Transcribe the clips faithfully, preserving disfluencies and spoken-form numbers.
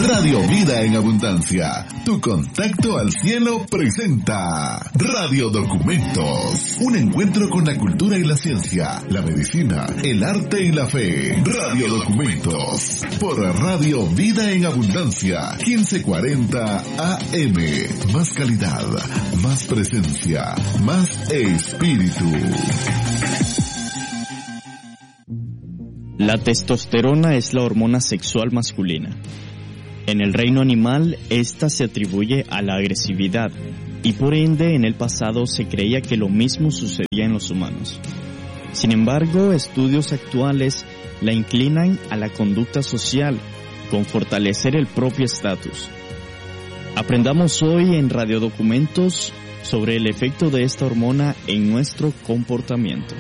Radio Vida en Abundancia, tu contacto al cielo presenta Radio Documentos, un encuentro con la cultura y la ciencia, la medicina, el arte y la fe. Radio Documentos, por Radio Vida en Abundancia, quince cuarenta A M. Más calidad, más presencia, más espíritu. La testosterona es la hormona sexual masculina. En el reino animal, esta se atribuye a la agresividad, y por ende en el pasado se creía que lo mismo sucedía en los humanos. Sin embargo, estudios actuales la inclinan a la conducta social, con fortalecer el propio estatus. Aprendamos hoy en Radio Documentos sobre el efecto de esta hormona en nuestro comportamiento.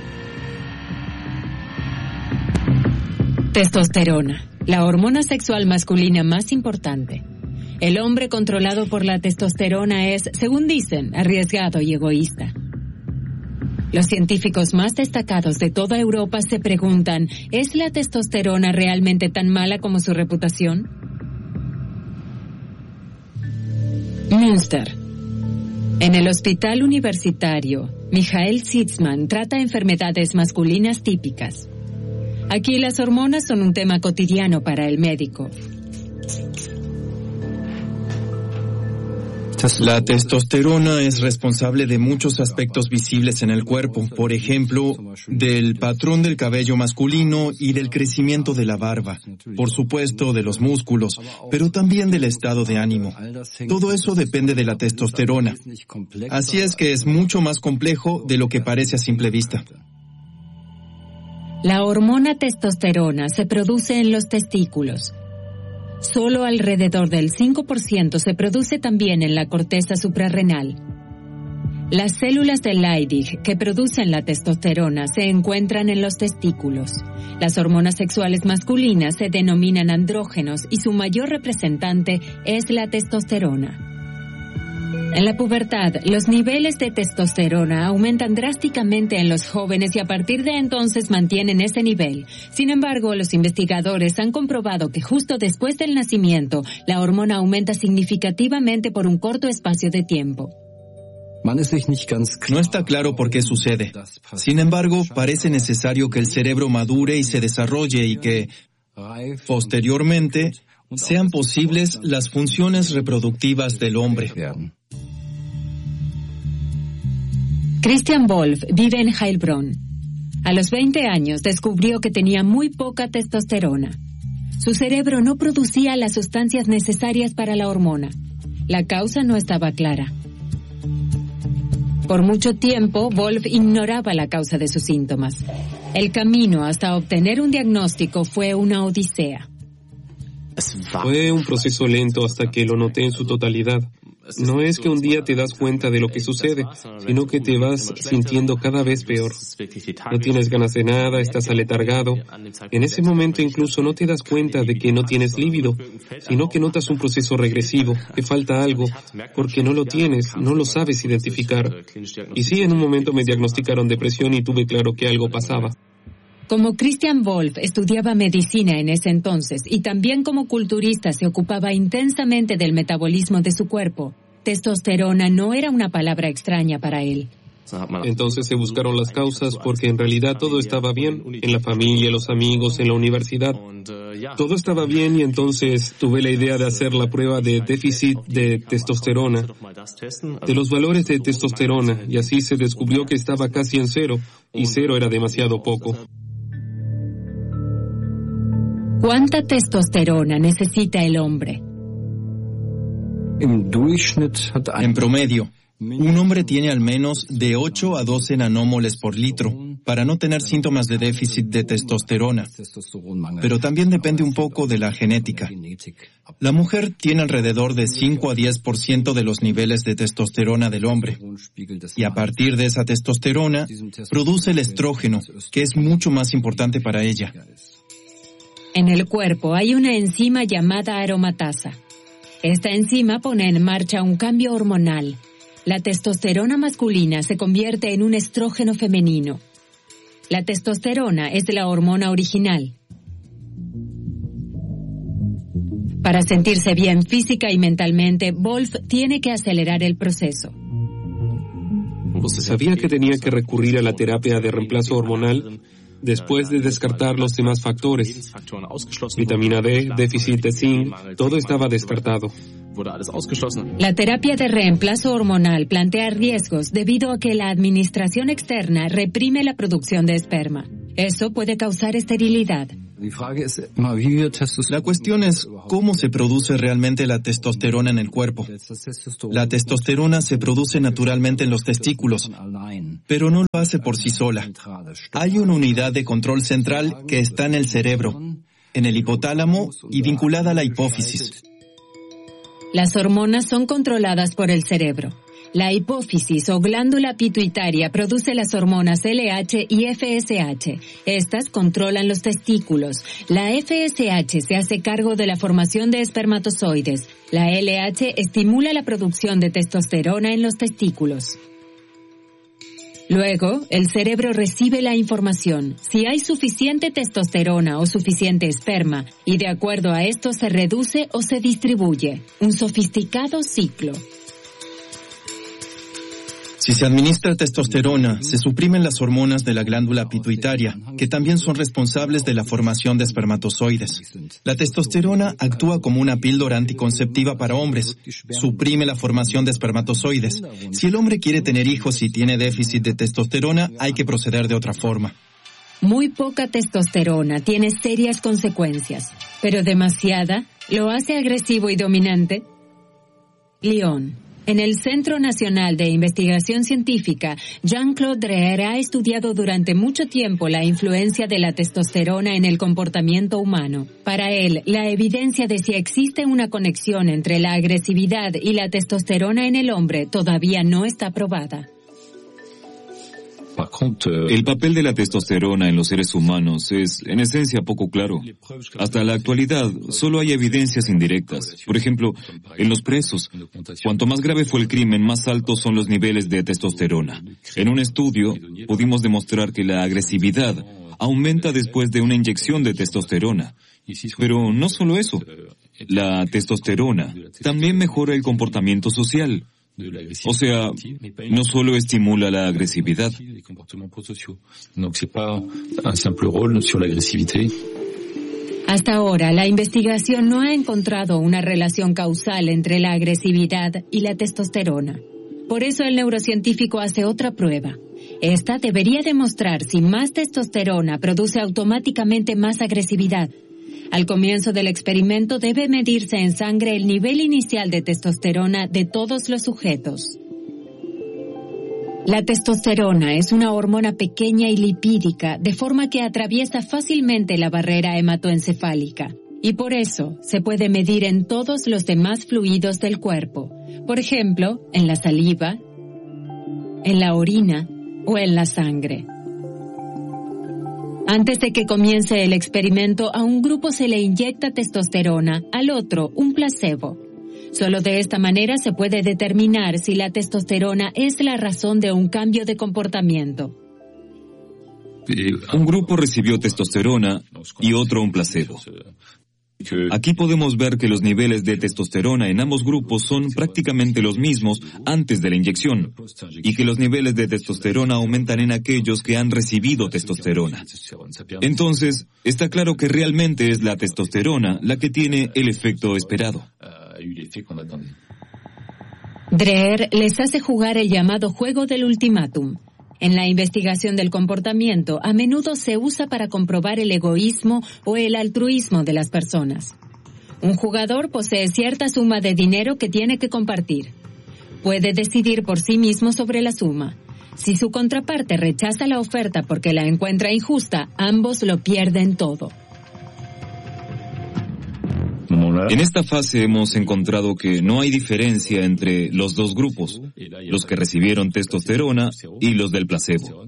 Testosterona, la hormona sexual masculina más importante. El hombre controlado por la testosterona es, según dicen, arriesgado y egoísta. Los científicos más destacados de toda Europa se preguntan, ¿es la testosterona realmente tan mala como su reputación? Münster. En el hospital universitario, Michael Sitzman trata enfermedades masculinas típicas. Aquí las hormonas son un tema cotidiano para el médico. La testosterona es responsable de muchos aspectos visibles en el cuerpo, por ejemplo, del patrón del cabello masculino y del crecimiento de la barba, por supuesto de los músculos, pero también del estado de ánimo. Todo eso depende de la testosterona. Así es que es mucho más complejo de lo que parece a simple vista. La hormona testosterona se produce en los testículos. Solo alrededor del cinco por ciento se produce también en la corteza suprarrenal. Las células de Leydig que producen la testosterona se encuentran en los testículos. Las hormonas sexuales masculinas se denominan andrógenos y su mayor representante es la testosterona. En la pubertad, los niveles de testosterona aumentan drásticamente en los jóvenes y a partir de entonces mantienen ese nivel. Sin embargo, los investigadores han comprobado que justo después del nacimiento, la hormona aumenta significativamente por un corto espacio de tiempo. No está claro por qué sucede. Sin embargo, parece necesario que el cerebro madure y se desarrolle y que, posteriormente, sean posibles las funciones reproductivas del hombre. Christian Wolf vive en Heilbronn. A los veinte años descubrió que tenía muy poca testosterona. Su cerebro no producía las sustancias necesarias para la hormona. La causa no estaba clara. Por mucho tiempo, Wolf ignoraba la causa de sus síntomas. El camino hasta obtener un diagnóstico fue una odisea. Fue un proceso lento hasta que lo noté en su totalidad. No es que un día te das cuenta de lo que sucede, sino que te vas sintiendo cada vez peor. No tienes ganas de nada, estás aletargado. En ese momento incluso no te das cuenta de que no tienes líbido, sino que notas un proceso regresivo, que falta algo, porque no lo tienes, no lo sabes identificar. Y sí, en un momento me diagnosticaron depresión y tuve claro que algo pasaba. Como Christian Wolf estudiaba medicina en ese entonces y también como culturista se ocupaba intensamente del metabolismo de su cuerpo, testosterona no era una palabra extraña para él. Entonces se buscaron las causas porque en realidad todo estaba bien, en la familia, los amigos, en la universidad. Todo estaba bien y entonces tuve la idea de hacer la prueba de déficit de testosterona, de los valores de testosterona, y así se descubrió que estaba casi en cero, y cero era demasiado poco. ¿Cuánta testosterona necesita el hombre? En promedio, un hombre tiene al menos de ocho a doce nanómoles por litro para no tener síntomas de déficit de testosterona. Pero también depende un poco de la genética. La mujer tiene alrededor de cinco a diez por ciento de los niveles de testosterona del hombre. Y a partir de esa testosterona, produce el estrógeno, que es mucho más importante para ella. En el cuerpo hay una enzima llamada aromatasa. Esta enzima pone en marcha un cambio hormonal. La testosterona masculina se convierte en un estrógeno femenino. La testosterona es la hormona original. Para sentirse bien física y mentalmente, Wolf tiene que acelerar el proceso. Sabía que tenía que recurrir a la terapia de reemplazo hormonal después de descartar los demás factores. Vitamina D, déficit de zinc, todo estaba descartado. La terapia de reemplazo hormonal plantea riesgos debido a que la administración externa reprime la producción de esperma. Eso puede causar esterilidad. La cuestión es cómo se produce realmente la testosterona en el cuerpo. La testosterona se produce naturalmente en los testículos, pero no lo hace por sí sola. Hay una unidad de control central que está en el cerebro, en el hipotálamo y vinculada a la hipófisis. Las hormonas son controladas por el cerebro. La hipófisis o glándula pituitaria produce las hormonas L H y F S H. Estas controlan los testículos. La F S H se hace cargo de la formación de espermatozoides. La L H estimula la producción de testosterona en los testículos. Luego, el cerebro recibe la información. Si hay suficiente testosterona o suficiente esperma, y de acuerdo a esto se reduce o se distribuye. Un sofisticado ciclo. Si se administra testosterona, se suprimen las hormonas de la glándula pituitaria, que también son responsables de la formación de espermatozoides. La testosterona actúa como una píldora anticonceptiva para hombres, suprime la formación de espermatozoides. Si el hombre quiere tener hijos y tiene déficit de testosterona, hay que proceder de otra forma. Muy poca testosterona tiene serias consecuencias, pero demasiada lo hace agresivo y dominante. Lyon. En el Centro Nacional de Investigación Científica, Jean-Claude Dreher ha estudiado durante mucho tiempo la influencia de la testosterona en el comportamiento humano. Para él, la evidencia de si existe una conexión entre la agresividad y la testosterona en el hombre todavía no está probada. El papel de la testosterona en los seres humanos es, en esencia, poco claro. Hasta la actualidad, solo hay evidencias indirectas. Por ejemplo, en los presos, cuanto más grave fue el crimen, más altos son los niveles de testosterona. En un estudio, pudimos demostrar que la agresividad aumenta después de una inyección de testosterona. Pero no solo eso. La testosterona también mejora el comportamiento social. O sea, no solo estimula la agresividad. Hasta ahora, la investigación no ha encontrado una relación causal entre la agresividad y la testosterona. Por eso el neurocientífico hace otra prueba. Esta debería demostrar si más testosterona produce automáticamente más agresividad. Al comienzo del experimento debe medirse en sangre el nivel inicial de testosterona de todos los sujetos. La testosterona es una hormona pequeña y lipídica, de forma que atraviesa fácilmente la barrera hematoencefálica. Y por eso se puede medir en todos los demás fluidos del cuerpo. Por ejemplo, en la saliva, en la orina o en la sangre. Antes de que comience el experimento, a un grupo se le inyecta testosterona, al otro un placebo. Solo de esta manera se puede determinar si la testosterona es la razón de un cambio de comportamiento. Un grupo recibió testosterona y otro un placebo. Aquí podemos ver que los niveles de testosterona en ambos grupos son prácticamente los mismos antes de la inyección, y que los niveles de testosterona aumentan en aquellos que han recibido testosterona. Entonces, está claro que realmente es la testosterona la que tiene el efecto esperado. Dreher les hace jugar el llamado juego del ultimátum. En la investigación del comportamiento, a menudo se usa para comprobar el egoísmo o el altruismo de las personas. Un jugador posee cierta suma de dinero que tiene que compartir. Puede decidir por sí mismo sobre la suma. Si su contraparte rechaza la oferta porque la encuentra injusta, ambos lo pierden todo. En esta fase hemos encontrado que no hay diferencia entre los dos grupos, los que recibieron testosterona y los del placebo.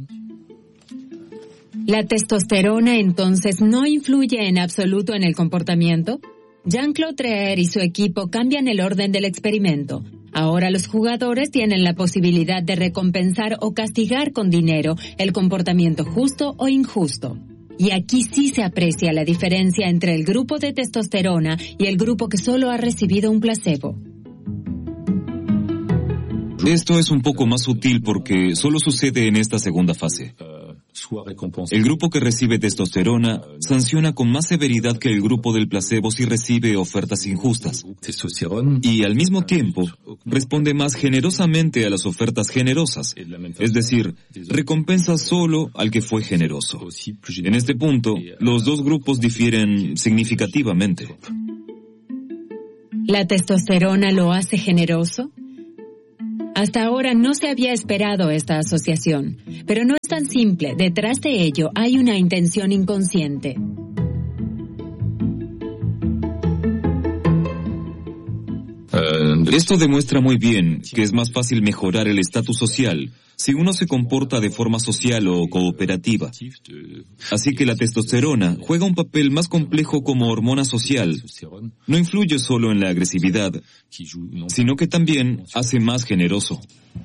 ¿La testosterona entonces no influye en absoluto en el comportamiento? Jean-Claude Dreher y su equipo cambian el orden del experimento. Ahora los jugadores tienen la posibilidad de recompensar o castigar con dinero el comportamiento justo o injusto. Y aquí sí se aprecia la diferencia entre el grupo de testosterona y el grupo que solo ha recibido un placebo. Esto es un poco más sutil porque solo sucede en esta segunda fase. El grupo que recibe testosterona sanciona con más severidad que el grupo del placebo si recibe ofertas injustas. Y al mismo tiempo, responde más generosamente a las ofertas generosas. Es decir, recompensa solo al que fue generoso. En este punto, los dos grupos difieren significativamente. ¿La testosterona lo hace generoso? Hasta ahora no se había esperado esta asociación, pero no es tan simple. Detrás de ello hay una intención inconsciente. Esto demuestra muy bien que es más fácil mejorar el estatus social si uno se comporta de forma social o cooperativa. Así que la testosterona juega un papel más complejo como hormona social. No influye solo en la agresividad, sino que también hace más generoso.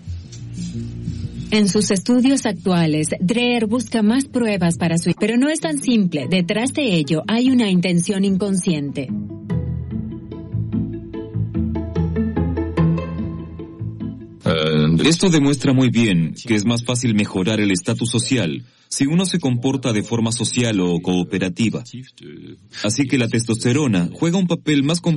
En sus estudios actuales, Dreher busca más pruebas para su... Pero no es tan simple. Detrás de ello hay una intención inconsciente. Esto demuestra muy bien que es más fácil mejorar el estatus social si uno se comporta de forma social o cooperativa. Así que la testosterona juega un papel más complejo